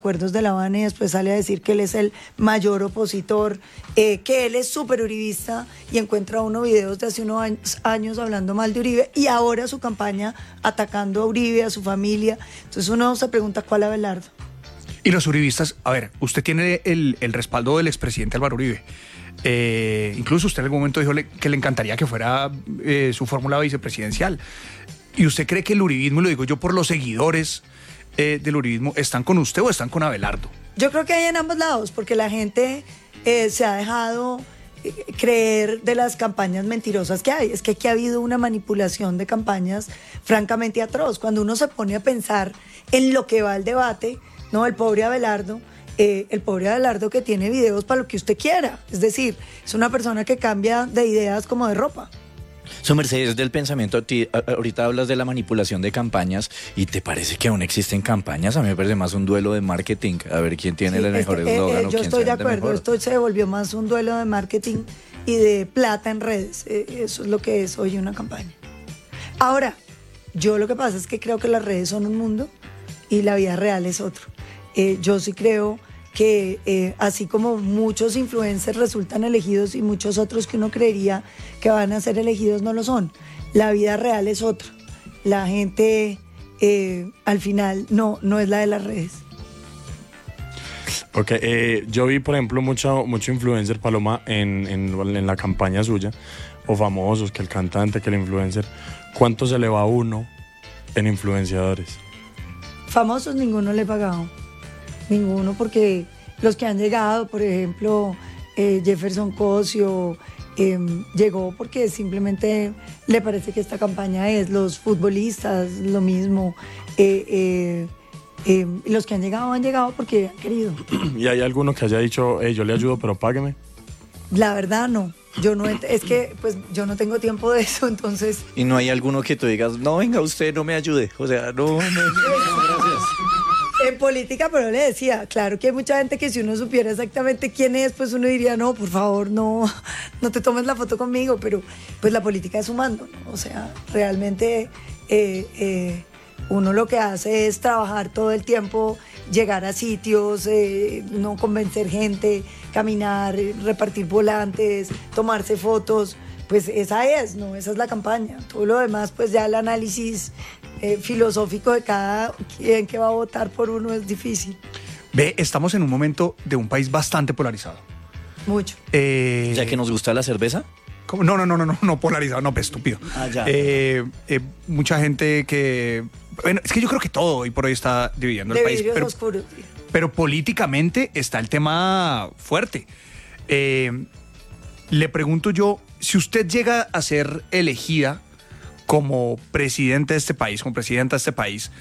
acuerdos de La Habana y después sale a decir que él es el mayor opositor, que él es súper uribista y encuentra unos videos de hace unos años hablando mal de Uribe y ahora su campaña atacando a Uribe, a su familia. Entonces uno se pregunta ¿cuál Abelardo? Y los uribistas, a ver, usted tiene el respaldo del expresidente Álvaro Uribe. Incluso usted en algún momento dijo que le encantaría que fuera su fórmula vicepresidencial. ¿Y usted cree que el uribismo, y lo digo yo por los seguidores del uribismo, están con usted o están con Abelardo? Yo creo que hay en ambos lados, porque la gente se ha dejado creer de las campañas mentirosas que hay. Es que aquí ha habido una manipulación de campañas francamente atroz. Cuando uno se pone a pensar en lo que va el debate, no, el pobre Abelardo que tiene videos para lo que usted quiera. Es decir, es una persona que cambia de ideas como de ropa. Su merced, es del pensamiento, ahorita hablas de la manipulación de campañas y ¿te parece que aún existen campañas? A mí me parece más un duelo de marketing, a ver quién tiene el mejor eslogan. Yo estoy de acuerdo, esto se volvió más un duelo de marketing y de plata en redes. Eso es lo que es hoy una campaña. Ahora, yo lo que pasa es que creo que las redes son un mundo y la vida real es otro. Yo sí creo que así como muchos influencers resultan elegidos y muchos otros que uno creería que van a ser elegidos no lo son. La vida real es otra. La gente al final no es la de las redes. Ok, yo vi por ejemplo mucho influencer, Paloma, en la campaña suya, o famosos, que el cantante, que el influencer. ¿Cuánto se le va a uno en influenciadores? Famosos ninguno le he pagado. Ninguno, porque los que han llegado, por ejemplo, Jefferson Cosio, llegó porque simplemente le parece que esta campaña es. Los futbolistas, lo mismo. Los que han llegado porque han querido. ¿Y hay alguno que haya dicho, yo le ayudo, pero págueme? La verdad, no. Es que pues yo no tengo tiempo de eso, entonces... ¿Y no hay alguno que tú digas, no, venga, usted no me ayude? O sea, no, gracias. En política, pero le decía, claro que hay mucha gente que si uno supiera exactamente quién es, pues uno diría, no, por favor, no te tomes la foto conmigo, pero pues la política es sumando, ¿no? O sea, realmente uno lo que hace es trabajar todo el tiempo, llegar a sitios, no convencer gente, caminar, repartir volantes, tomarse fotos, pues esa es la campaña. Todo lo demás, pues ya el análisis filosófico de cada quien que va a votar por uno es difícil. Estamos en un momento de un país bastante polarizado. Mucho. ¿Ya que nos gusta la cerveza? ¿Cómo? No polarizado, no, pues estúpido. Ya. Mucha gente que... Bueno, es que yo creo que todo hoy por hoy está dividiendo el país. Pero políticamente está el tema fuerte. Le pregunto yo, si usted llega a ser elegida como presidente de este país, como presidenta de este país,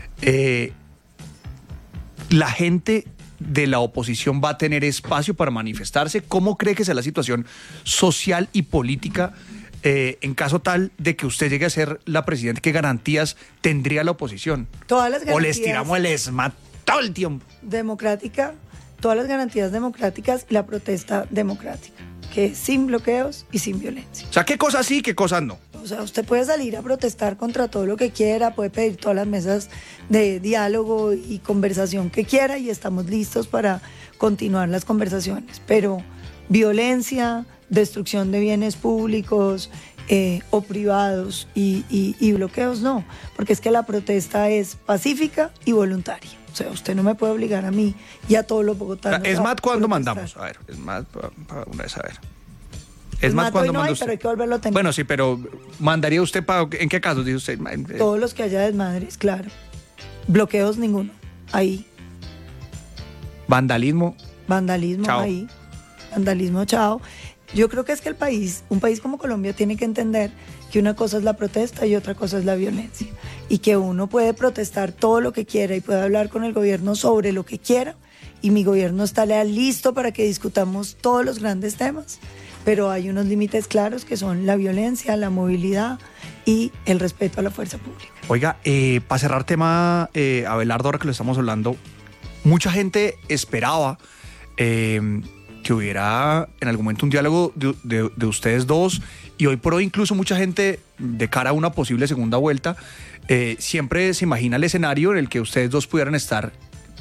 la gente de la oposición va a tener espacio para manifestarse. ¿Cómo cree que sea la situación social y política en caso tal de que usted llegue a ser la presidenta? ¿Qué garantías tendría la oposición? Todas las garantías. ¿O les tiramos el ESMAD todo el tiempo? Democrática, todas las garantías democráticas y la protesta democrática, que es sin bloqueos y sin violencia. O sea, ¿qué cosas sí, qué cosas no? O sea, usted puede salir a protestar contra todo lo que quiera, puede pedir todas las mesas de diálogo y conversación que quiera y estamos listos para continuar las conversaciones. Pero violencia, destrucción de bienes públicos o privados y bloqueos no, porque es que la protesta es pacífica y voluntaria. O sea, usted no me puede obligar a mí y a todos los bogotanos. ¿Es más cuándo mandamos? A ver, es más para una vez, a ver. Es más cuando manda usted. Pero hay que volverlo a tener. Bueno, sí, pero ¿mandaría usted en qué casos dice usted? Todos los que haya desmadres, claro. Bloqueos ninguno. Ahí. Vandalismo. Chao. Ahí. Vandalismo, chao. Yo creo que es que un país como Colombia tiene que entender que una cosa es la protesta y otra cosa es la violencia. Y que uno puede protestar todo lo que quiera y puede hablar con el gobierno sobre lo que quiera. Y mi gobierno está listo para que discutamos todos los grandes temas. Pero hay unos límites claros que son la violencia, la movilidad y el respeto a la fuerza pública. Oiga, para cerrar tema, Abelardo, ahora que lo estamos hablando, mucha gente esperaba que hubiera en algún momento un diálogo de ustedes dos, y hoy por hoy incluso mucha gente de cara a una posible segunda vuelta siempre se imagina el escenario en el que ustedes dos pudieran estar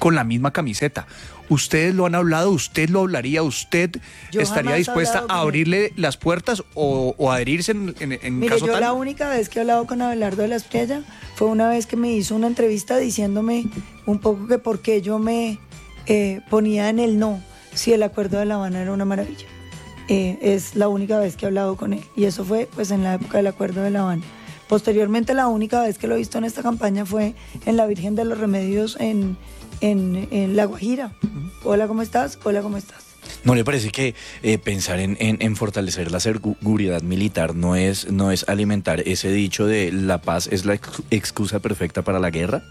con la misma camiseta. ¿Ustedes lo han hablado? ¿Usted lo hablaría? ¿Usted Yo estaría jamás he dispuesta hablado a con abrirle las puertas o adherirse en Mire, caso yo tal? la única vez que he hablado con Abelardo de la Espriella fue una vez que me hizo una entrevista diciéndome un poco que por qué yo me ponía en el no, si el acuerdo de La Habana era una maravilla. Es la única vez que he hablado con él, y eso fue pues en la época del acuerdo de La Habana. Posteriormente, la única vez que lo he visto en esta campaña fue en la Virgen de los Remedios en La Guajira. Hola, ¿cómo estás? Hola, ¿cómo estás? ¿No le parece que pensar en fortalecer la seguridad militar no es alimentar ese dicho de la paz es la excusa perfecta para la guerra?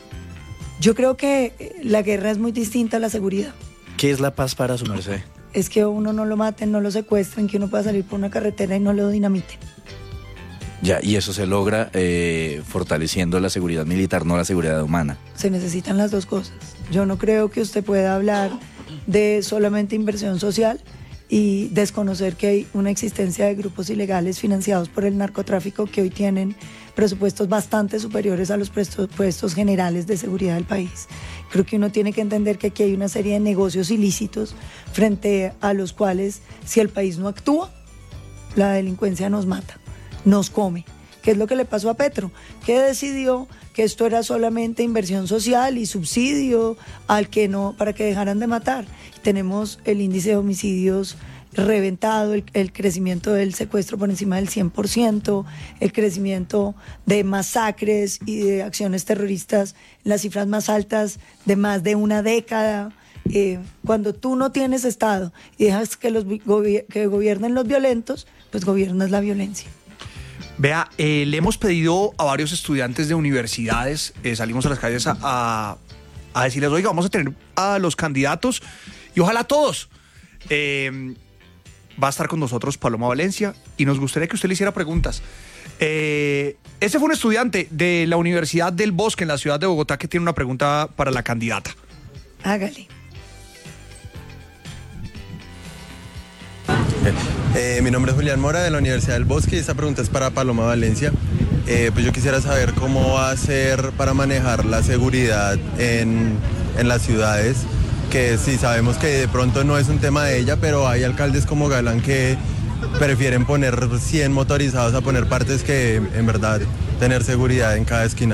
Yo creo que la guerra es muy distinta a la seguridad. ¿Qué es la paz para su merced? Es que uno no lo maten, no lo secuestren, que uno pueda salir por una carretera y no lo dinamiten. Ya, y eso se logra fortaleciendo la seguridad militar, no la seguridad humana. Se necesitan las dos cosas. Yo no creo que usted pueda hablar de solamente inversión social y desconocer que hay una existencia de grupos ilegales financiados por el narcotráfico que hoy tienen presupuestos bastante superiores a los presupuestos generales de seguridad del país. Creo que uno tiene que entender que aquí hay una serie de negocios ilícitos frente a los cuales, si el país no actúa, la delincuencia nos mata, nos come. ¿Qué es lo que le pasó a Petro? Que decidió que esto era solamente inversión social y subsidio al que no, para que dejaran de matar. Tenemos el índice de homicidios reventado, el crecimiento del secuestro por encima del 100%, el crecimiento de masacres y de acciones terroristas, las cifras más altas de más de una década. Cuando tú no tienes Estado y dejas que que gobiernen los violentos, pues gobiernas la violencia. Vea, le hemos pedido a varios estudiantes de universidades, salimos a las calles a decirles, oiga, vamos a tener a los candidatos y ojalá todos. Va a estar con nosotros Paloma Valencia y nos gustaría que usted le hiciera preguntas. Este fue un estudiante de la Universidad del Bosque en la ciudad de Bogotá que tiene una pregunta para la candidata. Hágale. Mi nombre es Julián Mora de la Universidad del Bosque y esta pregunta es para Paloma Valencia. Pues yo quisiera saber cómo va a ser para manejar la seguridad en las ciudades, que sí sabemos que de pronto no es un tema de ella, pero hay alcaldes como Galán que prefieren poner 100 motorizados a poner partes que en verdad tener seguridad en cada esquina.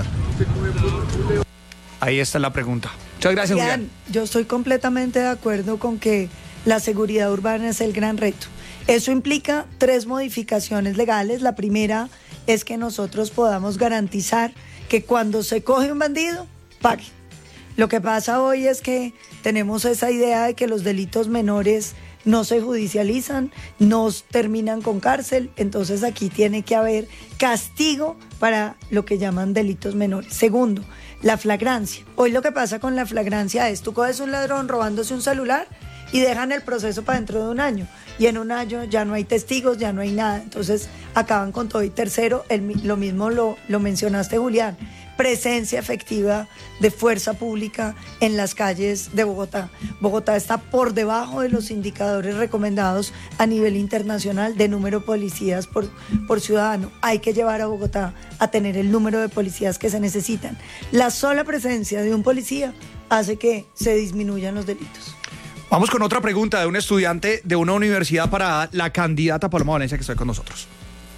Ahí está la pregunta. Muchas gracias, Julián. Yo estoy completamente de acuerdo con que la seguridad urbana es el gran reto. Eso implica 3 modificaciones legales. La primera es que nosotros podamos garantizar que cuando se coge un bandido, pague. Lo que pasa hoy es que tenemos esa idea de que los delitos menores no se judicializan, no terminan con cárcel, entonces aquí tiene que haber castigo para lo que llaman delitos menores. Segundo, la flagrancia. Hoy lo que pasa con la flagrancia es, tú coges un ladrón robándose un celular y dejan el proceso para dentro de un año. Y en un año ya no hay testigos, ya no hay nada. Entonces acaban con todo. Y tercero, lo mismo lo mencionaste, Julián, presencia efectiva de fuerza pública en las calles de Bogotá. Bogotá está por debajo de los indicadores recomendados a nivel internacional de número de policías por ciudadano. Hay que llevar a Bogotá a tener el número de policías que se necesitan. La sola presencia de un policía hace que se disminuyan los delitos. Vamos con otra pregunta de un estudiante de una universidad para la candidata Paloma Valencia que está con nosotros.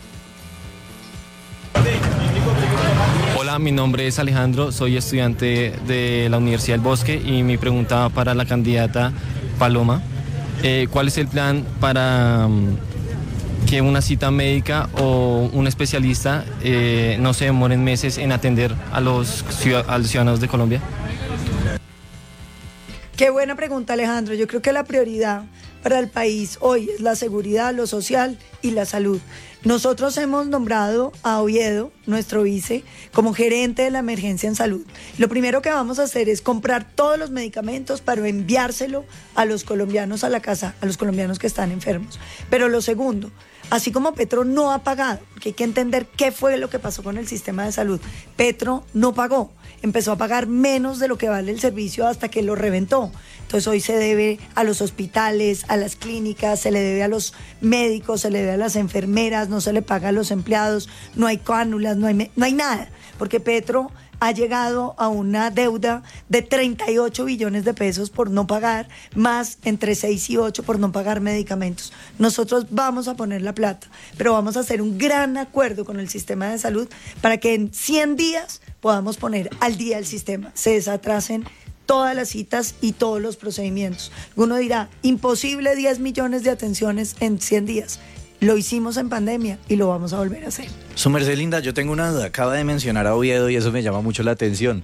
Hola, mi nombre es Alejandro, soy estudiante de la Universidad del Bosque y mi pregunta para la candidata Paloma, ¿cuál es el plan para que una cita médica o un especialista no se demoren meses en atender a los ciudadanos de Colombia? Qué buena pregunta, Alejandro. Yo creo que la prioridad para el país hoy es la seguridad, lo social y la salud. Nosotros hemos nombrado a Oviedo, nuestro vice, como gerente de la emergencia en salud. Lo primero que vamos a hacer es comprar todos los medicamentos para enviárselo a los colombianos a la casa, a los colombianos que están enfermos. Pero lo segundo, así como Petro no ha pagado, porque hay que entender qué fue lo que pasó con el sistema de salud. Petro no pagó, empezó a pagar menos de lo que vale el servicio hasta que lo reventó. Entonces hoy se debe a los hospitales, a las clínicas, se le debe a los médicos, se le debe a las enfermeras, no se le paga a los empleados, no hay cánulas, no hay nada, porque Petro ha llegado a una deuda de 38 billones de pesos por no pagar, más entre 6 y 8 por no pagar medicamentos. Nosotros vamos a poner la plata, pero vamos a hacer un gran acuerdo con el sistema de salud para que en 100 días podamos poner al día el sistema, se desatrasen todas las citas y todos los procedimientos. Uno dirá, imposible 10 millones de atenciones en 100 días. Lo hicimos en pandemia y lo vamos a volver a hacer. Su merced linda, yo tengo una duda. Acaba de mencionar a Oviedo y eso me llama mucho la atención.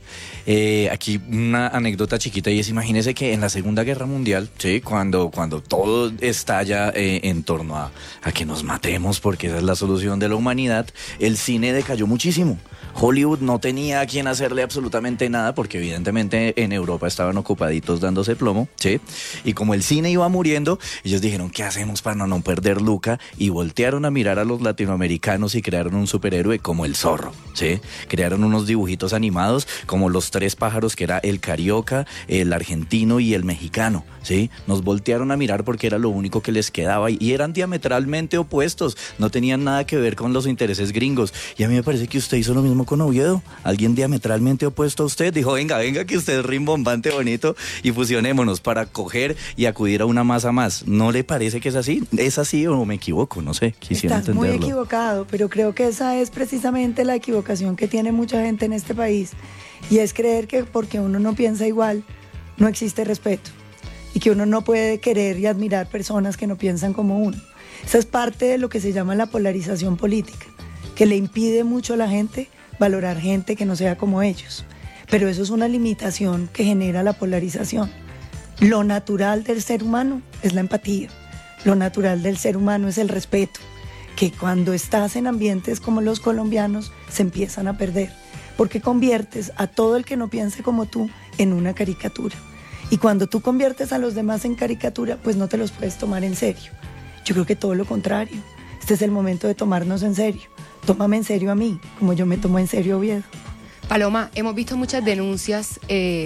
Aquí una anécdota chiquita y es, imagínese que en la Segunda Guerra Mundial, ¿sí? Cuando todo estalla en torno a que nos matemos porque esa es la solución de la humanidad, el cine decayó muchísimo. Hollywood no tenía a quien hacerle absolutamente nada porque evidentemente en Europa estaban ocupaditos dándose plomo, ¿sí? Y como el cine iba muriendo, ellos dijeron, ¿qué hacemos para no perder Luca? Y voltearon a mirar a los latinoamericanos y crearon un superhéroe como el Zorro, ¿sí? Crearon unos dibujitos animados como los 3 pájaros, que era el carioca, el argentino y el mexicano, ¿sí? Nos voltearon a mirar porque era lo único que les quedaba y eran diametralmente opuestos, no tenían nada que ver con los intereses gringos. Y a mí me parece que usted hizo lo mismo con Oviedo, alguien diametralmente opuesto a usted, dijo, venga, que usted es rimbombante, bonito, y fusionémonos para coger y acudir a una masa más. ¿No le parece que es así? ¿Es así o me equivoco? No sé, quisiera Estás entenderlo. muy equivocado, pero creo que esa es precisamente la equivocación que tiene mucha gente en este país, y es creer que porque uno no piensa igual, no existe respeto, y que uno no puede querer y admirar personas que no piensan como uno. Esa es parte de lo que se llama la polarización política, que le impide mucho a la gente valorar gente que no sea como ellos. Pero eso es una limitación que genera la polarización. Lo natural del ser humano es la empatía. Lo natural del ser humano es el respeto, que cuando estás en ambientes como los colombianos se empiezan a perder, porque conviertes a todo el que no piense como tú en una caricatura. Y cuando tú conviertes a los demás en caricatura, pues no te los puedes tomar en serio. Yo creo que todo lo contrario. Este es el momento de tomarnos en serio. Tómame en serio a mí, como yo me tomo en serio a Oviedo. Paloma, hemos visto muchas denuncias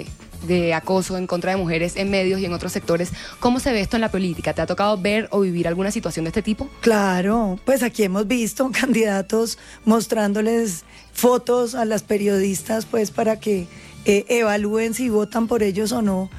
de acoso en contra de mujeres en medios y en otros sectores. ¿Cómo se ve esto en la política? ¿Te ha tocado ver o vivir alguna situación de este tipo? Claro, pues aquí hemos visto candidatos mostrándoles fotos a las periodistas, pues para que evalúen si votan por ellos o no,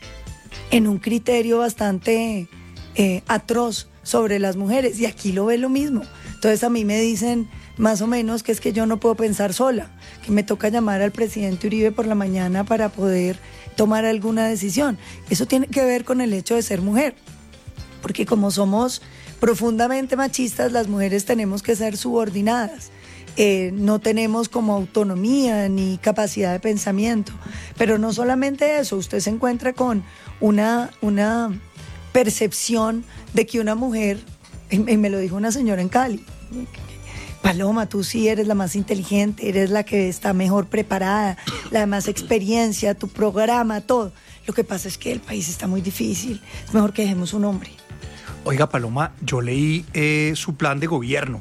en un criterio bastante atroz sobre las mujeres. Y aquí lo ve lo mismo. Entonces a mí me dicen más o menos que es que yo no puedo pensar sola, que me toca llamar al presidente Uribe por la mañana para poder tomar alguna decisión. Eso tiene que ver con el hecho de ser mujer, porque como somos profundamente machistas, las mujeres tenemos que ser subordinadas. No tenemos como autonomía ni capacidad de pensamiento. Pero no solamente eso, usted se encuentra con una percepción de que una mujer, y me lo dijo una señora en Cali, Paloma, tú sí eres la más inteligente, eres la que está mejor preparada, la de más experiencia, tu programa, todo. Lo que pasa es que el país está muy difícil, es mejor que dejemos un hombre. Oiga, Paloma, yo leí su plan de gobierno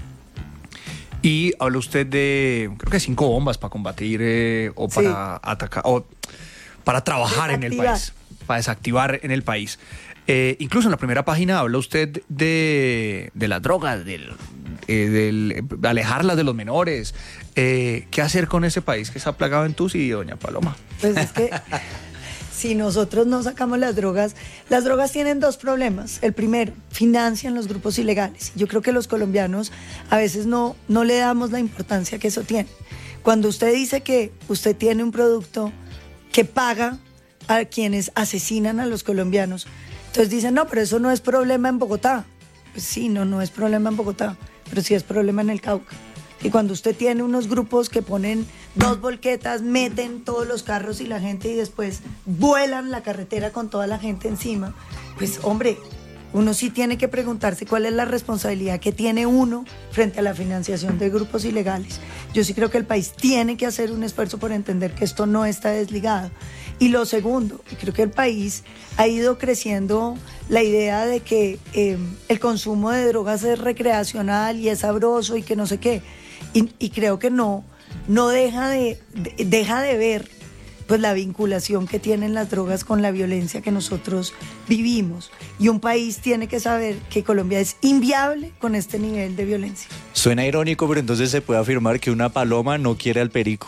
y habla usted de, creo que 5 bombas para combatir o para atacar, o para trabajar en el país, para desactivar en el país. Incluso en la primera página habla usted de las drogas, de alejarlas de los menores. ¿Qué hacer con ese país que está plagado en TUSI, doña Paloma? Pues es que si nosotros no sacamos las drogas tienen 2 problemas. El primero, financian los grupos ilegales. Yo creo que los colombianos a veces no le damos la importancia que eso tiene. Cuando usted dice que usted tiene un producto que paga a quienes asesinan a los colombianos, entonces dicen, no, pero eso no es problema en Bogotá. Pues sí, no es problema en Bogotá, pero sí es problema en el Cauca. Y cuando usted tiene unos grupos que ponen 2 volquetas, meten todos los carros y la gente y después vuelan la carretera con toda la gente encima, pues hombre, uno sí tiene que preguntarse cuál es la responsabilidad que tiene uno frente a la financiación de grupos ilegales. Yo sí creo que el país tiene que hacer un esfuerzo por entender que esto no está desligado. Y lo segundo, creo que el país ha ido creciendo la idea de que el consumo de drogas es recreacional y es sabroso y que no sé qué. Y creo que no deja de ver pues la vinculación que tienen las drogas con la violencia que nosotros vivimos. Y un país tiene que saber que Colombia es inviable con este nivel de violencia. Suena irónico, pero entonces se puede afirmar que una paloma no quiere al perico.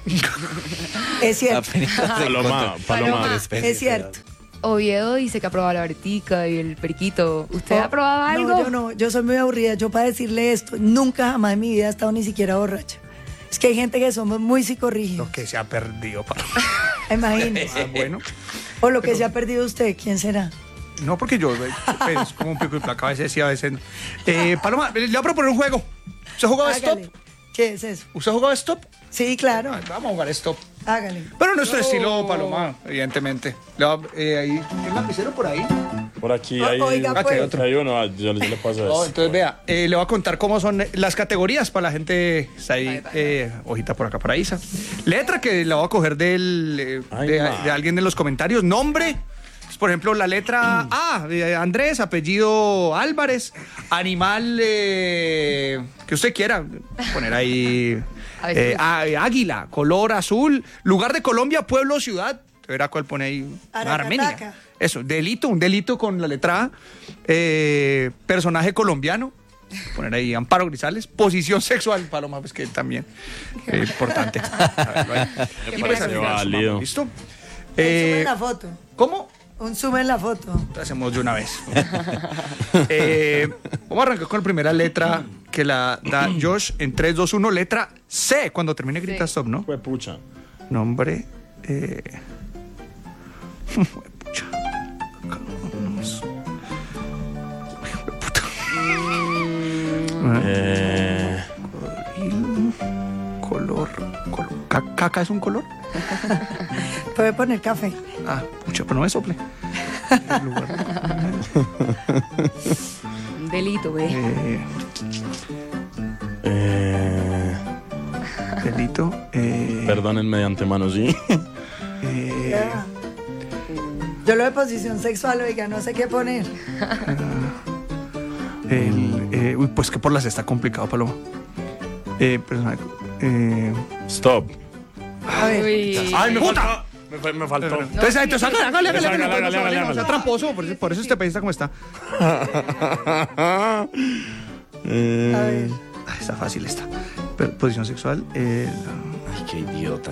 Es cierto. Paloma. Es cierto. Oviedo dice que ha probado la vertica y el periquito. ¿Usted ha probado algo? No, yo no. Yo soy muy aburrida. Yo para decirle esto, nunca jamás en mi vida he estado ni siquiera borracha. Es que hay gente que somos muy psicorrígidos. Lo que se ha perdido, Paloma. Imagínese. Bueno. O lo que se ha perdido usted, ¿quién será? No, porque yo es como un pico y placa, a veces sí, a veces no. Paloma, le voy a proponer un juego. ¿Usted ha jugado Hágale. Stop? ¿Qué es eso? ¿Usted ha jugado Stop? Sí, claro. Vamos a jugar Stop. Hágale. Pero nuestro estilo, Paloma, evidentemente. Ahí, ¿el lapicero por ahí? Por aquí O- hay, oiga, pues. hay uno, yo le paso No, eso. entonces vea, le voy a contar cómo son las categorías para la gente. Está ahí, hojita por acá para Isa. Letra que la voy a coger de alguien de los comentarios. Nombre. Por ejemplo, la letra A, Andrés, apellido Álvarez, animal que usted quiera poner ahí, águila, color azul, lugar de Colombia, pueblo, ciudad, verá cuál pone ahí, Aracataca. Armenia. Eso, un delito con la letra A, personaje colombiano, poner ahí Amparo Grisales, posición sexual, Paloma, pues que también, importante. A verlo ahí. Me Y pues, parece al final válido. sumamos, ¿listo? Un zoom en la foto. ¿Cómo? Un zoom en la foto. Lo hacemos de una vez. Vamos a arrancar con la primera letra que la da Josh en 3, 2, 1. Letra C. Cuando termine grita stop, ¿no? Fue pucha. Nombre. Pucha. Color. ¿Caca es un color? Puede poner café. Ah, pucha, pero no me sople. Un delito, ve. Delito. Perdónenme de antemano, sí. Ya. Yo lo de posición sexual, oiga, no sé qué poner. Uy, pues que por las está complicado, Paloma. Personaje. Stop. A ver. Uy. Ay, me ¡Puta! faltó. Me faltó. Entonces, hágale. Hágale. No sea tramposo, por eso este país está como está. A ver. Está fácil esta. Posición sexual. Ay, qué idiota.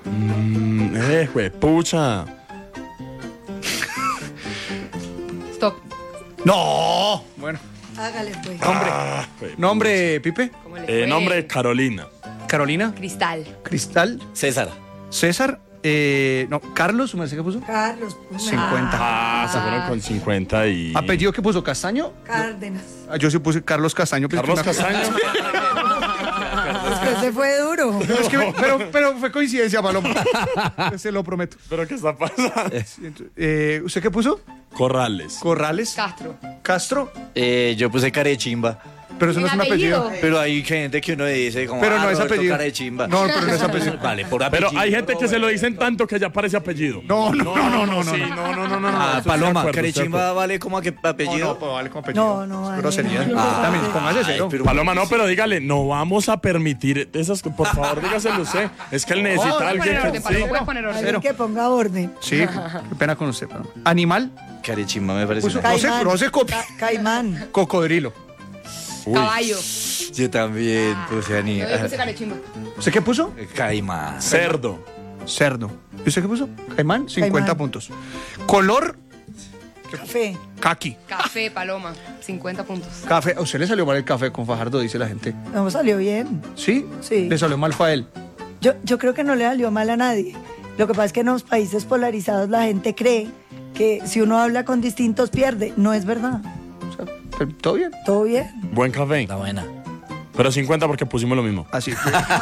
Pucha. Stop. ¡No! Bueno. Hágale, pues. Nombre, Pipe. ¿Cómo le fue? Nombre Carolina. Carolina. Cristal. Cristal. César. César. No, Carlos, ¿me qué puso? Carlos. 50. Se fueron con 50 y... ¿Apellido qué puso? ¿Castaño? Cárdenas. Yo sí puse Carlos Castaño. pero Carlos es que Castaño. Es que se fue duro. No, es que pero fue coincidencia, Paloma. Se lo prometo. ¿Pero qué está pasando? ¿Usted qué puso? Corrales. Corrales. Castro. Castro. Yo puse Carechimba. Pero eso no es un apellido. Pero hay gente que uno dice como, Pero no es Roberto apellido. Carechimba. No, pero no es apellido. Vale, por apellido. Pero hay gente que se lo dicen tanto que ya parece apellido. No. Sí, no. Ah, Estoy de Paloma, acuerdo, Carechimba vale como que apellido. No, vale como apellido. No, vale. Grosería. Ah, También, póngase cero. pero- Paloma, no, pero dígale, no vamos a permitir esas... Por favor, dígaselo usted. Es que él necesita a alguien Poner orden, que... Paloma, Sí. puedes poner orden. Alguien que ponga orden. Sí, qué pena con usted, Paloma. Animal. Carechimba me parece. Puso una- no se copie. Caimán. Cocodrilo. Uy. Caballo. Yo también puse Yo puse anime. carechimba. ¿Usted qué puso? Caimán. Cerdo. Cerdo. ¿Y usted qué puso? Caimán, 50 Caimán. puntos. Color, Café. caqui. Café, Paloma. 50 puntos. Café. ¿A usted le salió mal el café con Fajardo, dice la gente? No salió bien. ¿Sí? Sí. Le salió mal fue a él. Yo creo que no le salió mal a nadie. Lo que pasa es que en los países polarizados la gente cree que si uno habla con distintos pierde. No es verdad. O sea, pero todo bien. Todo bien. Buen café. Está buena. Pero 50 porque pusimos lo mismo. Así.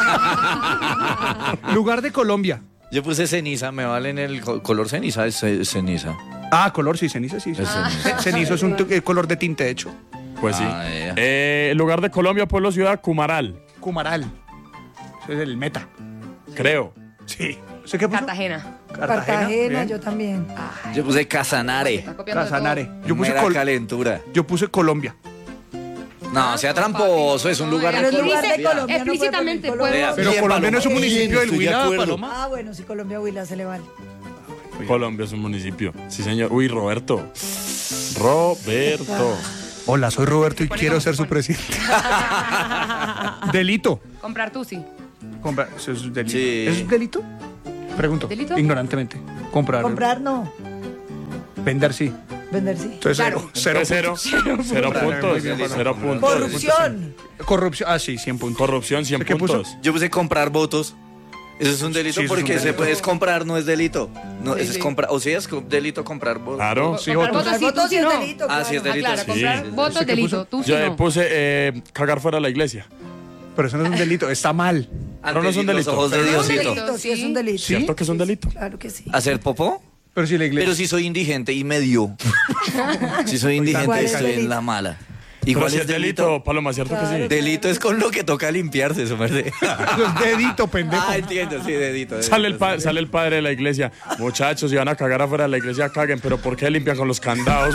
Lugar de Colombia. Yo puse ceniza, me vale en el color ceniza, es ceniza. Ah, color, sí, ceniza, sí. Es ceniza. Cenizo es un color de tinte, de hecho. Pues sí. Ah, ya. Lugar de Colombia, pueblo, ciudad, Cumaral. Cumaral. Ese es el meta. Creo. Sí. ¿Usted qué puso? Cartagena. Cartagena, bien. yo también. Yo puse Casanare. Estás copiando de todo. Casanare. Yo puse, Mera calentura. yo puse Colombia. No, sea tramposo, es un lugar Pero de es lugar de Colombia. Colombia. no puede Explícitamente poner puedo- Colombia. Pero Bien, Colombia no es un Paloma. municipio del Estoy de Huila, acuerdo. Paloma. Ah, bueno, si Colombia Huila se le vale. Colombia es un municipio. Sí, señor. Uy, Roberto. Roberto. Hola, soy Roberto y Pone quiero como ser su pone. presidente. Delito. Comprar tú, sí. Comprar, eso es delito. Sí. ¿Es un delito? Pregunto. ¿Delito? Ignorantemente. Comprar. Comprar no, Vender sí. vender sí. Entonces, Claro. cero Cero puntos. Muy bien, 0 puntos. Corrupción. Corrupción. Ah, sí, 100 puntos. Corrupción, 100 ¿Qué puso? puntos. Yo puse comprar votos. Eso es un delito Sí, eso es un porque se delito. puede comprar, no es delito. No, Sí, eso es sí. comprar. O sea, es delito comprar votos. Claro. Sí, Comprar votos. votos sí, tú Votos sí sí es no. delito, Ah, sí, es claro. delito. Claro, Sí. comprar Sí. votos ¿Usted qué delito, puso? tú sí Yo no. puse cagar fuera de la iglesia. Pero eso no es un delito, está mal. Ante no es un los delito. ojos de Pero no es un Diosito. delito. Sí, es un delito. ¿Cierto que es un delito? Claro que sí. ¿Hacer popó? Pero si la iglesia. Pero si soy indigente y medio. Si soy ¿Cuál indigente, es estoy en delito? la mala. Pero Igual si es delito. Paloma, ¿cierto que Claro. sí? Delito es con lo que toca limpiarse, su merced. Eso es dedito, pendejo. Ah, entiendo, sí, dedito. Sale el padre de la iglesia. Muchachos, si van a cagar afuera de la iglesia, caguen. Pero ¿por qué limpian con los candados?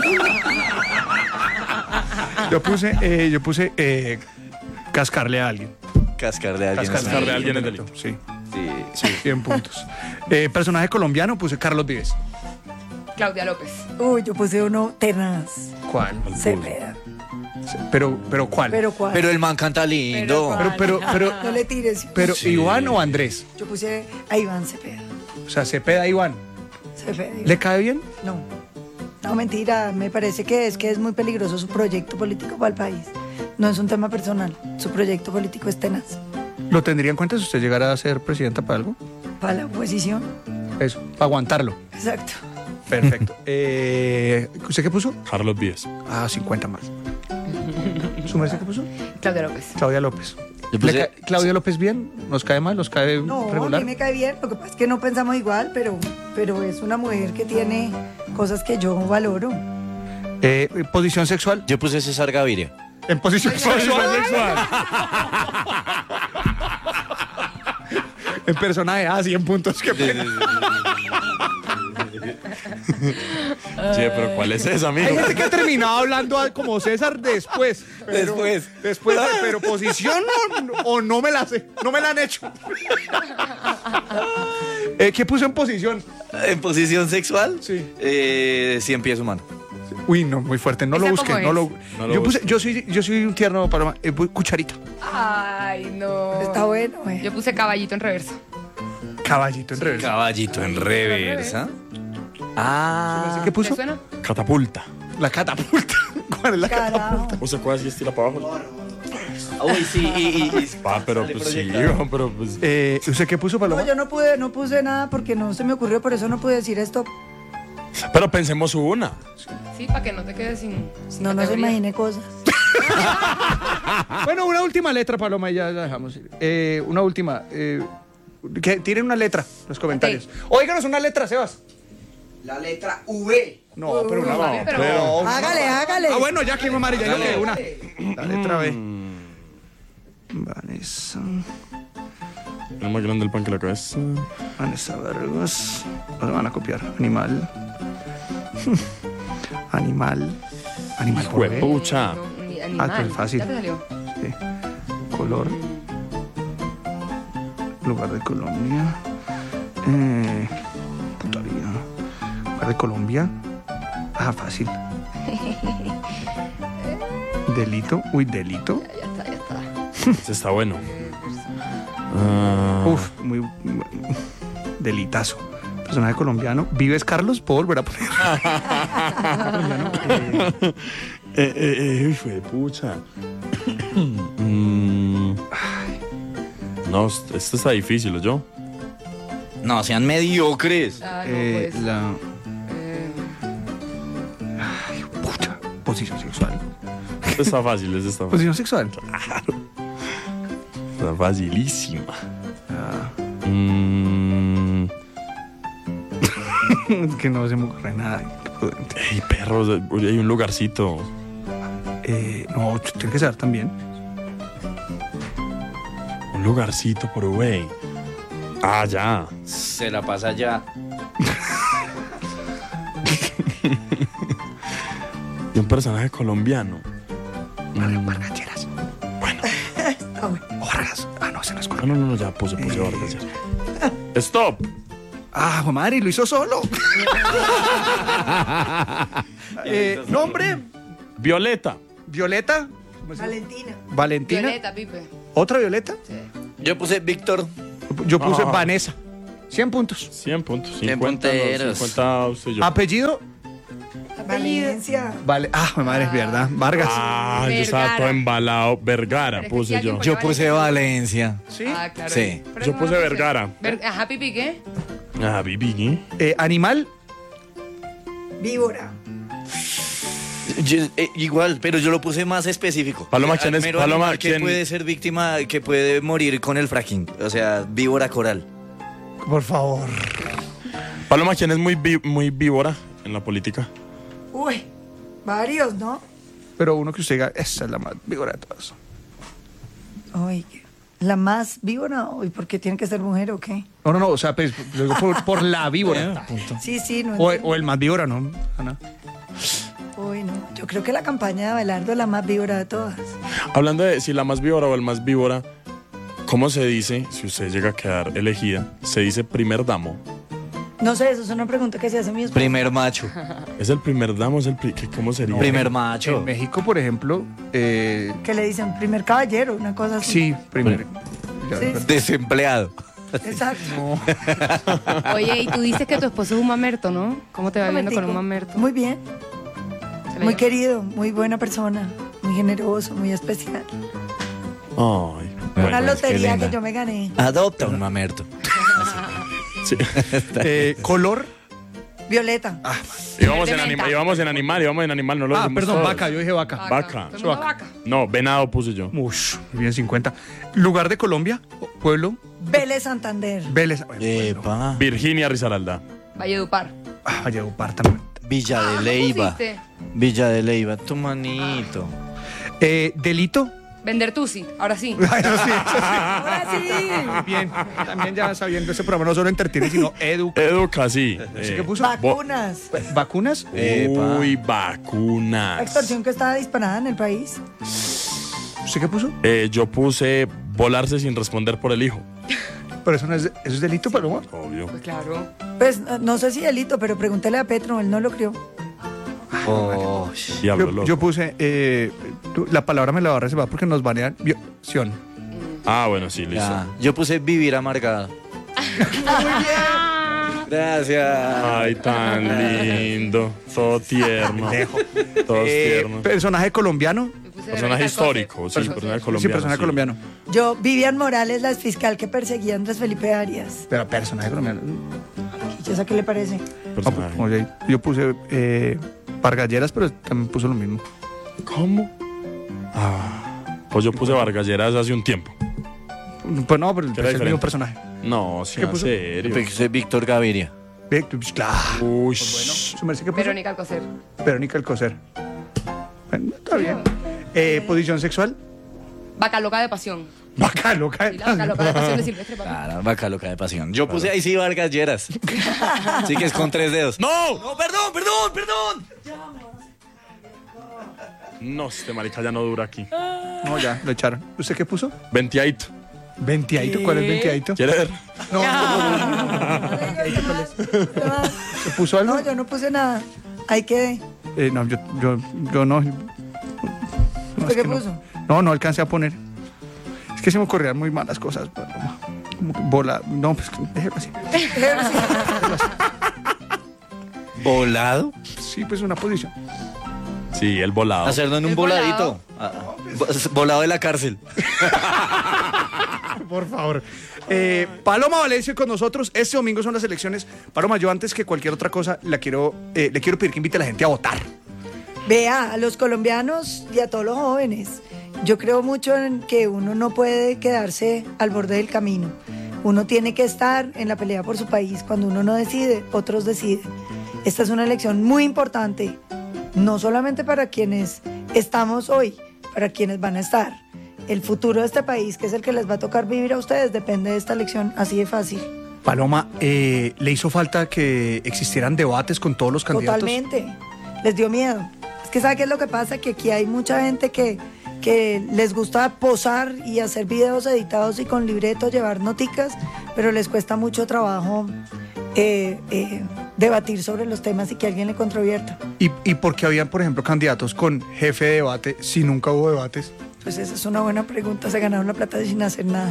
Yo puse cascarle a alguien. Cascar de alguien. Cascar de alguien es delito. Sí, Sí. 100 puntos. Personaje colombiano, puse Carlos Vives. Claudia López. Uy, yo puse uno tenaz. ¿Cuál? Cepeda. Pero ¿cuál? Pero ¿cuál? Pero el man canta lindo. Pero, no le tires. pero Sí. ¿Iván o Andrés? Yo puse a Iván Cepeda. O sea, Cepeda a Iván. Cepeda. ¿Le cae bien? No. No, mentira. Me parece que es muy peligroso su proyecto político para el país. No es un tema personal. Su proyecto político es tenaz. ¿Lo tendría en cuenta si usted llegara a ser presidenta para algo? Para la oposición. Eso, para aguantarlo. Exacto. Perfecto. ¿Usted qué puso? Carlos Vives. Ah, 50 más. ¿Su merced qué puso? Claudia López. Claudia López. Yo puse- ¿Le cae Claudia López bien? ¿Nos cae mal? ¿Nos cae No, a regular? mí me cae bien. Lo que pasa es que no pensamos igual, pero es una mujer que tiene cosas que yo valoro. ¿Posición sexual? Yo puse César Gaviria. En posición sexual. En personaje, 100 puntos. Qué pena. Sí, pero ¿cuál es esa, amigo? Hay gente que ha terminado hablando como César después. Después, pero posición o no me la sé. No me la han hecho. ¿Qué puso en posición? ¿En posición sexual? Sí. 100 pies humano. Uy, no, muy fuerte. No lo ¿Esa busquen. cómo No es? lo, No lo yo, puse, yo soy un tierno paloma. Cucharita. Ay, no. Está bueno, Yo puse caballito en reverso. Caballito en reversa. Caballito en reversa. Ah. ¿Qué ¿Te puso? suena? Catapulta. La catapulta. ¿Cuál es la catapulta? Carajo. ¿Usted puede así estira para abajo? Uy, sí, Pero Sale pues sí, proyectado. pero pues... ¿Usted qué puso, Paloma? No, yo no puse nada porque no se me ocurrió, por eso no pude decir esto. Pero pensemos una. Sí, para que no te quedes sin No se categoría. imagine cosas. Bueno, una última letra, Paloma, y ya la dejamos ir. Una última. Que tienen una letra en los comentarios. Óiganos una letra, Sebas. La letra V. No, pero una. Vale, pero- pero- Hágale. Ah, bueno, ya que Mari, ya yo que una. La letra B. Vanessa. Es más grande el pan que la cabeza. Vanessa Vargas. Nos van a copiar. Animal. Animal. Animal. por B. Pucha. No, ni animal. pero es fácil. Ya te salió. Sí. Color. Lugar de Colombia. Puta vida. Lugar de Colombia. Ah, fácil. Delito. Uy, delito. Ya está. Ese está bueno. Uf, muy. Delitazo. Personaje colombiano. ¿Vives, Carlos? ¿Puedo volver a poner? Colombiano, Hijo de pucha. No, esto está difícil, ¿o yo? No, sean mediocres. Ah, no, pues. la. eh, Ay, pucha. Posición sexual. Esto está fácil, esto está fácil. Posición sexual. Está facilísima. Es que no se me ocurre nada. Qué prudente. Ey, perros, hay un lugarcito. No, tiene que ser también. Un lugarcito por güey. Ah, ya. Se la pasa ya. Y un personaje colombiano. Bargancheras. Bueno. Está bueno. Vargas. Ah, no, se nos ocurre. No, ya puse Vargas. ya. ¡Stop! Ah, Juan Madre, lo hizo solo. Nombre. Violeta. Violeta. Valentina. Valentina. Violeta, Pipe. ¿Otra Violeta? Sí. Yo puse Víctor. Yo puse Ah. Vanessa. 100 puntos. 100 puntos. 100 50, punteros. 50 usted y yo. Apellido. Valencia. Vale. Ah, mi madre, es verdad. Vargas. Ah, yo estaba Vergara. todo embalado. Vergara Pero es que puse aquí yo. alguien Yo puse Valencia. Sí. Ah, claro. Sí. Pero Yo no puse lo Vergara. Ajá, Pipi, ¿qué? Ah, Bibi. Animal. Víbora. Igual, pero yo lo puse más específico. Paloma, ¿quién es? Mero Paloma, animal que ¿quién? puede ser víctima, que puede morir con el fracking. O sea, víbora coral. Por favor. Paloma, ¿quién es muy víbora en la política? Uy, varios, ¿no? Pero uno que usted diga, esa es la más víbora de todas. Uy, la más víbora. Uy, ¿por qué tiene que ser mujer o qué? No, o sea, pues, lo digo por la víbora. Sí, sí, no O, entiendo. o el más víbora, ¿no? Ana. Uy, no. Yo creo que la campaña de Abelardo es la más víbora de todas. Hablando de si la más víbora o el más víbora, ¿cómo se dice, si usted llega a quedar elegida, se dice primer damo? No sé, eso es una pregunta que se hace mi esposo. Primer macho. ¿Es el primer damo? ¿Cómo sería? Primer macho. En México, por ejemplo, Que le dicen primer caballero, una cosa así. sí, primero. Ya, Sí. perdón. Desempleado. Exacto. Oye, y tú dices que tu esposo es un mamerto, ¿no? ¿Cómo te va viendo con un Momentico. mamerto? Muy bien, ¿Se la muy lleva? querido, muy buena persona, muy generoso, muy especial. Ay, Una Bueno, lotería linda. que yo me gané. Adopta un mamerto. sí. Color. Violeta. íbamos, en de menta. íbamos en animal, no lo Ah, dijimos perdón, todos. vaca. Yo dije vaca. Vaca. ¿Todo el mundo vaca? No, venado puse yo. Ush, bien 50. Lugar de Colombia, pueblo, Vélez Santander. Vélez. Epa. Virginia Risaralda. Valledupar. Valledupar también. Villa de Ah, Leyva. pusiste. Villa de Leyva, tu manito. Delito. Vender tusi, ahora sí. Ay, no, sí, eso sí. Ahora sí. Muy bien. También ya sabiendo ese programa no solo entretiene, sino educa. Educa, sí. ¿Qué puso? Vacunas. ¿Vacunas? Epa. Uy, La vacunas. extorsión que está disparada en el país. ¿Usted qué puso? Yo puse volarse sin responder por el hijo. Pero eso es delito, Paloma. Obvio. Pues claro. Pues no sé si delito, pero pregúntele a Petro, él no lo crió. Oh, Diablo loco. Yo puse, la palabra me la va a reservar porque nos banean. Violación. Ah, bueno, sí, listo. ya. Yo puse vivir amargado. Gracias. Ay, tan lindo. Todo tierno. Todo tierno. Personaje colombiano. Yo puse Personaje Verónica histórico, Alcocer. sí, personaje Sí, colombiano. personaje sí. colombiano. Yo, Vivian Morales, la fiscal que perseguía a Andrés Felipe Arias. Pero personaje colombiano. ¿Y esa qué le parece? Personaje. Ok, yo puse Vargalleras, pero también puso lo mismo. ¿Cómo? Ah, pues yo puse Vargalleras hace un tiempo. Pues no, pero ¿Qué es era el mismo diferente? personaje. No, sí, ¿Qué en puso? serio. Yo puse Víctor Gaviria. Pues, claro. Uy, Su merced, ¿qué puso? Verónica Alcocer. Verónica Alcocer. Bueno, está bien. Posición sexual. Vaca loca de pasión. Vaca loca. Sí, la vaca loca de pasión de Silvestre Papi. Claro, vaca loca de pasión. Yo puse ahí sí Vargalleras. Sí que es con 3 dedos. ¡No! No, perdón. No, este marica ya no dura aquí. No, ya, lo echaron. ¿Usted qué puso? Ventiaito. Ventiadito. ¿Cuál es ventiadito? ¿Quiere ver? No, ¿se puso algo? No, yo no puse nada. Ahí quedé. No, yo no. ¿Usted es qué que puso? No alcancé a poner. Es que se me ocurrían muy malas cosas. Paloma. Como que bola. No, pues déjelo así. ¿Volado? Sí, pues una posición. Sí, el volado. Hacerlo en un ¿El voladito. Volado de la cárcel. Por favor. Paloma Valencia con nosotros. Este domingo son las elecciones. Paloma, yo antes que cualquier otra cosa le quiero pedir que invite a la gente a votar. Vea, a los colombianos y a todos los jóvenes. Yo creo mucho en que uno no puede quedarse al borde del camino. Uno tiene que estar en la pelea por su país. Cuando uno no decide, otros deciden. Esta es una elección muy importante, no solamente para quienes estamos hoy, para quienes van a estar. El futuro de este país, que es el que les va a tocar vivir a ustedes, depende de esta elección, así de fácil. Paloma, ¿le hizo falta que existieran debates con todos los candidatos? Totalmente. Les dio miedo. Es que ¿sabe qué es lo que pasa? Que aquí hay mucha gente que les gusta posar y hacer videos editados y con libretos, llevar noticas, pero les cuesta mucho trabajo debatir sobre los temas y que alguien le controvierta. ¿Y por qué habían, por ejemplo, candidatos con jefe de debate si nunca hubo debates? Pues esa es una buena pregunta, se ganaron la plata sin hacer nada.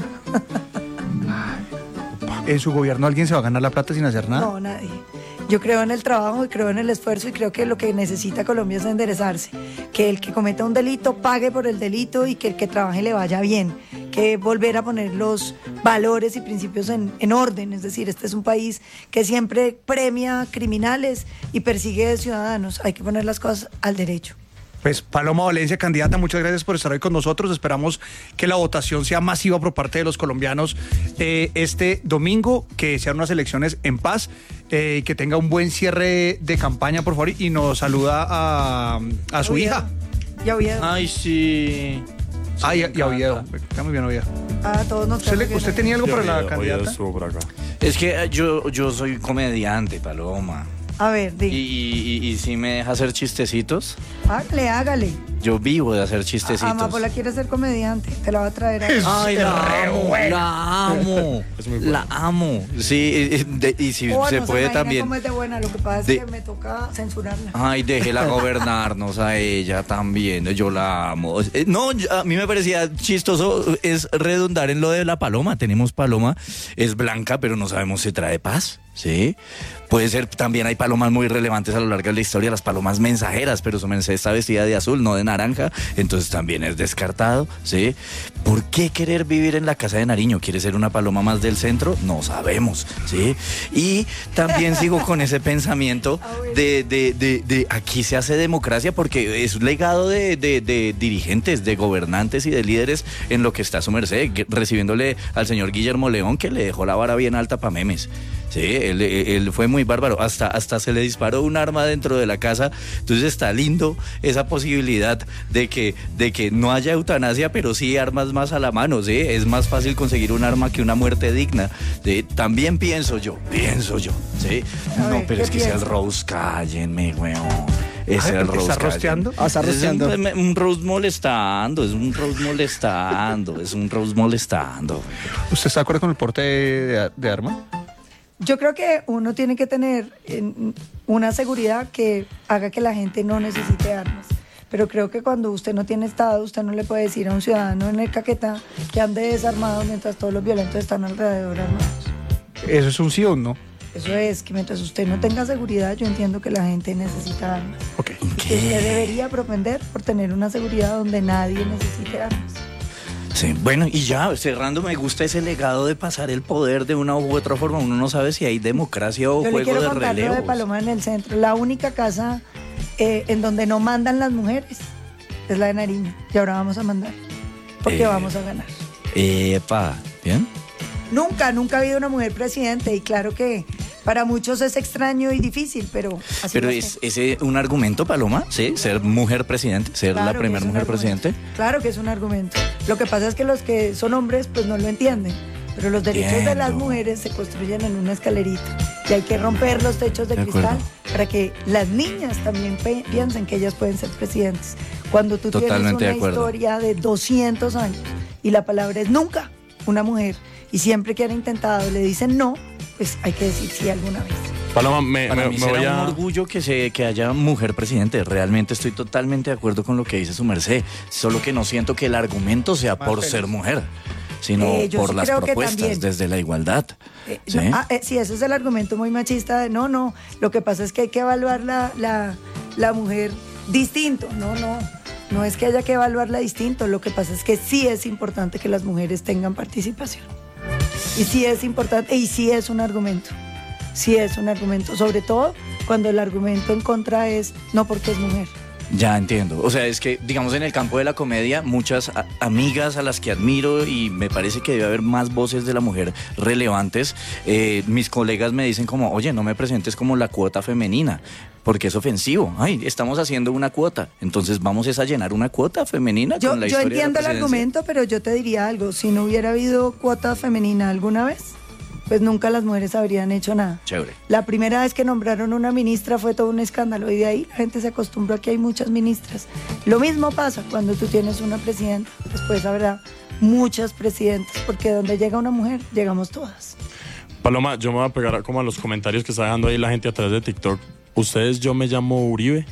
¿En su gobierno alguien se va a ganar la plata sin hacer nada? No, nadie. Yo creo en el trabajo y creo en el esfuerzo y creo que lo que necesita Colombia es enderezarse. Que el que cometa un delito pague por el delito y que el que trabaje le vaya bien. Que volver a poner los valores y principios en orden. Es decir, este es un país que siempre premia criminales y persigue ciudadanos. Hay que poner las cosas al derecho. Pues Paloma Valencia, candidata, muchas gracias por estar hoy con nosotros. Esperamos que la votación sea masiva por parte de los colombianos este domingo, que sean unas elecciones en paz, que tenga un buen cierre de campaña, por favor, y nos saluda a su hija. Y a Oviedo. Ay, sí. Y a Oviedo. Está muy bien, Oviedo. A todos nos ¿Usted tenía algo para la candidata? Estuvo por acá. Es que yo soy comediante, Paloma. A ver, diga. ¿Y si me deja hacer chistecitos? Hágale. Yo vivo de hacer chistecitos. Amapola quiere ser comediante, te la va a traer a... Ay, la amo. Es muy buena. La amo. Sí, y si se puede también. Cómo es de buena, lo que pasa es que me toca censurarla. Ay, déjela gobernarnos a ella también. Yo la amo. No, a mí me parecía chistoso es redundar en lo de la paloma. Tenemos paloma, es blanca, pero no sabemos si trae paz. ¿Sí? Puede ser, también hay palomas muy relevantes a lo largo de la historia, las palomas mensajeras, pero su mensaje está vestida de azul, no de naranja, entonces también es descartado, ¿sí? ¿Por qué querer vivir en la casa de Nariño? ¿Quiere ser una paloma más del centro? No sabemos, ¿sí? Y también sigo con ese pensamiento de aquí se hace democracia porque es un legado de dirigentes, de gobernantes y de líderes en lo que está su merced, recibiéndole al señor Guillermo León, que le dejó la vara bien alta para memes. Sí, él fue muy bárbaro, hasta se le disparó un arma dentro de la casa, entonces está lindo esa posibilidad de que no haya eutanasia, pero sí armas más a la mano, ¿sí? Es más fácil conseguir un arma que una muerte digna, ¿sí? También pienso yo, ¿sí? No, pero es que sea el Rose, cállenme, weón. Es el Rose. ¿Está rosteando? Está rosteando. Es un Rose molestando. ¿Usted está de acuerdo con el porte de arma? Yo creo que uno tiene que tener una seguridad que haga que la gente no necesite armas. Pero creo que cuando usted no tiene Estado, usted no le puede decir a un ciudadano en el Caquetá que ande desarmado mientras todos los violentos están alrededor armados. ¿Eso es un sí o un no? Eso es, que mientras usted no tenga seguridad, yo entiendo que la gente necesita armas. Ok. Que usted debería propender por tener una seguridad donde nadie necesite armas. Sí, bueno, y ya, cerrando, me gusta ese legado de pasar el poder de una u otra forma. Uno no sabe si hay democracia o juego de relevos. Yo le quiero contar lo de Paloma en el centro. La única casa en donde no mandan las mujeres es la de Nariño. Y ahora vamos a mandar, porque vamos a ganar. ¿Bien? Nunca ha habido una mujer presidente y claro que para muchos es extraño y difícil, pero así. Pero ¿es ese un argumento, Paloma? ¿Sí? ¿Ser mujer presidente? ¿Ser claro la primera mujer presidente? Claro que es un argumento. Lo que pasa es que los que son hombres pues no lo entienden, pero los derechos de las mujeres se construyen en una escalerita y hay que romper los techos de cristal para que las niñas también piensen que ellas pueden ser presidentes. Cuando tú Totalmente tienes una historia de 200 años y la palabra es nunca, una mujer, y siempre que han intentado le dicen no, pues hay que decir sí alguna vez. Paloma, me voy a... un orgullo que haya mujer presidente. Realmente estoy totalmente de acuerdo con lo que dice su merced. Solo que no siento que el argumento sea por ser mujer, sino por las propuestas desde la igualdad. ¿Sí? Sí, ese es el argumento muy machista de no. Lo que pasa es que hay que evaluar la mujer distinto. No es que haya que evaluarla distinto. Lo que pasa es que sí es importante que las mujeres tengan participación. Y sí es importante, y sí es un argumento. Sí es un argumento, sobre todo cuando el argumento en contra es no porque es mujer. Ya entiendo. O sea, es que, digamos, en el campo de la comedia, muchas amigas a las que admiro y me parece que debe haber más voces de la mujer relevantes. Mis colegas me dicen como, oye, no me presentes como la cuota femenina, porque es ofensivo. Ay, estamos haciendo una cuota. Entonces vamos a llenar una cuota femenina con la historia de la presidencia. Yo entiendo el argumento, pero yo te diría algo. Si no hubiera habido cuota femenina alguna vez, pues nunca las mujeres habrían hecho nada. Chévere. La primera vez que nombraron una ministra fue todo un escándalo y de ahí la gente se acostumbró a que hay muchas ministras. Lo mismo pasa cuando tú tienes una presidenta, después habrá muchas presidentas, porque donde llega una mujer, llegamos todas. Paloma, yo me voy a pegar como a los comentarios que está dejando ahí la gente a través de TikTok. ¿Ustedes yo me llamo Uribe?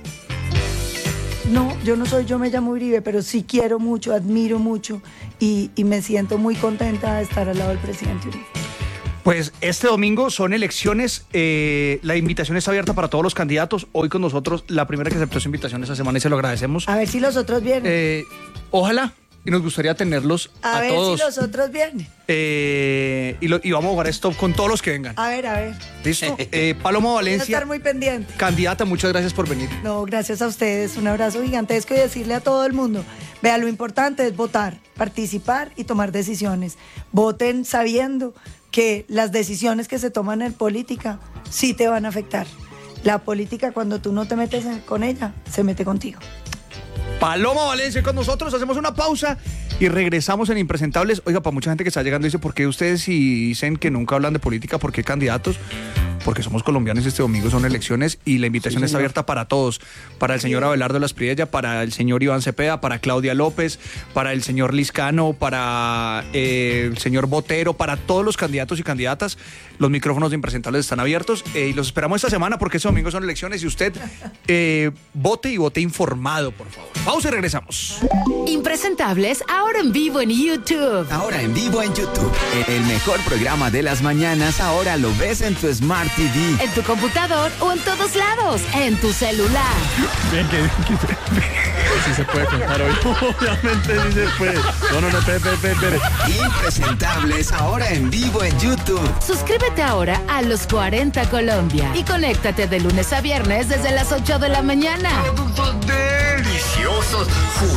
No, yo no soy yo me llamo Uribe, pero sí quiero mucho, admiro mucho y me siento muy contenta de estar al lado del presidente Uribe. Pues este domingo son elecciones, la invitación está abierta para todos los candidatos. Hoy con nosotros la primera que aceptó su invitación esta semana y se lo agradecemos. A ver si los otros vienen. Ojalá, y nos gustaría tenerlos a ver todos. si los otros vienen. Y vamos a jugar esto con todos los que vengan. A ver. ¿Listo? Paloma Voy a Valencia, estar muy pendiente. candidata, muchas gracias por venir. No, gracias a ustedes. Un abrazo gigantesco y decirle a todo el mundo, vea, lo importante es votar, participar y tomar decisiones. Voten sabiendo que las decisiones que se toman en política sí te van a afectar. La política, cuando tú no te metes con ella, se mete contigo. Paloma Valencia con nosotros, hacemos una pausa y regresamos en Impresentables. Oiga, para mucha gente que está llegando dice, ¿por qué ustedes si dicen que nunca hablan de política? ¿Por qué candidatos? Porque somos colombianos y este domingo son elecciones y la invitación está abierta para todos. Para el señor Abelardo Laspriella, para el señor Iván Cepeda, para Claudia López, para el señor Liscano, para el señor Botero, para todos los candidatos y candidatas. Los micrófonos de Impresentables están abiertos y los esperamos esta semana porque este domingo son elecciones y usted vote y vote informado, por favor. Pausa y regresamos. Impresentables, ahora en vivo en YouTube. Ahora en vivo en YouTube. El mejor programa de las mañanas ahora lo ves en tu Smart TV. En tu computador o en todos lados. En tu celular. Bien, que sí se puede contar hoy. Obviamente sí se puede. No, espere. Impresentables ahora en vivo en YouTube. Suscríbete ahora a Los 40 Colombia y conéctate de lunes a viernes desde las 8 de la mañana. Productos deliciosos.